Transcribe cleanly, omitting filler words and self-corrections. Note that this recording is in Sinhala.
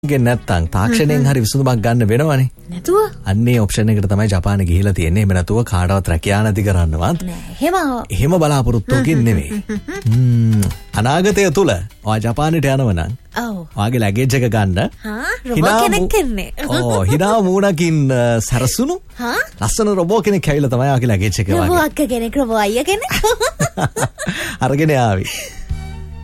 නැත්තම් තාක්ෂණයෙන් හරි විසඳුමක් ගන්න වෙනවනේ. නැතුව? අන්නේ ඔප්ෂන් එකට තමයි ජපානේ ගිහිලා තියෙන්නේ. එහෙම නැතුව කාටවත් රැකියා නැති කරන්නවත්. නෑ. එහෙම බලාපොරොත්තුකින් නෙමෙයි. අනාගතය තුල ඔයා ජපානට යනවනම් ඔයාගේ ලැගේජ් එක ගන්න. රොබෝ කෙනෙක් කරන්නේ. හිනා මූණකින් සරසුණු ලස්සන රොබෝ කෙනෙක් ඇවිල්ලා තමයි ඔයාගේ ලැගේජ් එක වගේ. රොබෝ අක්ක කෙනෙක් රොබෝ අයියා කෙනෙක්. අරගෙන ආවි.